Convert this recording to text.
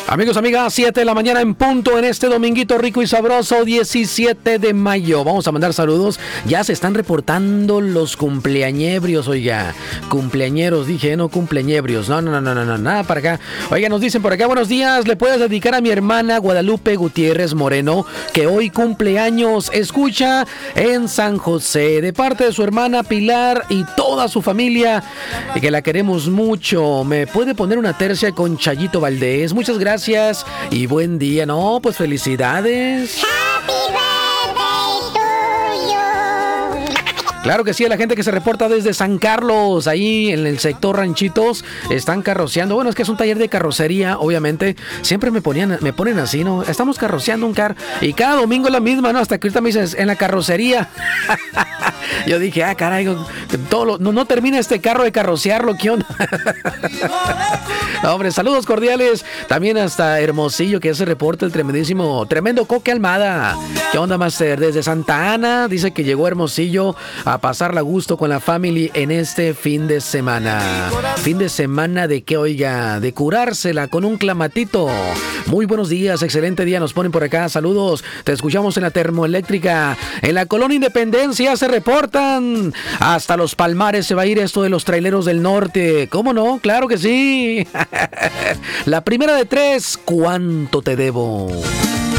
Amigos, amigas, 7 de la mañana en punto en este dominguito rico y sabroso, 17 de mayo. Vamos a mandar saludos. Ya se están reportando los cumpleañebrios, oiga. Cumpleañeros, dije, no cumpleañebrios. No, nada para acá. Oiga, nos dicen por acá, buenos días. Le puedes dedicar a mi hermana Guadalupe Gutiérrez Moreno, que hoy cumpleaños. Escucha en San José, de parte de su hermana Pilar y toda su familia, y que la queremos mucho. ¿Me puede poner una tercia con Chayito Valdés? Muchas gracias y buen día. No, pues felicidades. Claro que sí, a la gente que se reporta desde San Carlos, ahí en el sector Ranchitos, están carroceando. Bueno, es que es un taller de carrocería, obviamente. Siempre me ponen así, ¿no? Estamos carroceando un carro y cada domingo es la misma, ¿no? Hasta que ahorita me dices, en la carrocería. Yo dije, caray, no termina este carro de carrocearlo, ¿qué onda? No, hombre, saludos cordiales. También hasta Hermosillo, que se reporta el tremendo Coque Almada. ¿Qué onda, Master? Desde Santa Ana, dice que llegó a Hermosillo a pasarla a gusto con la family en este fin de semana. Fin de semana de qué, oiga, de curársela con un clamatito. Muy buenos días, excelente día, nos ponen por acá, saludos. Te escuchamos en la termoeléctrica. En la Colonia Independencia se reportan. Hasta Los Palmares se va a ir esto de los traileros del norte. ¿Cómo no? Claro que sí. La primera de 3, ¿cuánto te debo?